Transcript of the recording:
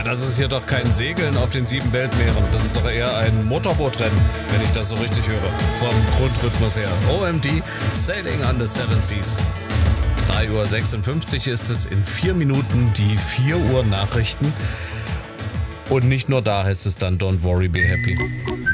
das ist hier doch kein Segeln auf den 7 Weltmeeren. Das ist doch eher ein Motorbootrennen, wenn ich das so richtig höre. Vom Grundrhythmus her. OMD, Sailing on the Seven Seas. 3:56 Uhr ist es, in 4 Minuten die 4 Uhr Nachrichten. Und nicht nur da heißt es dann Don't worry, be happy.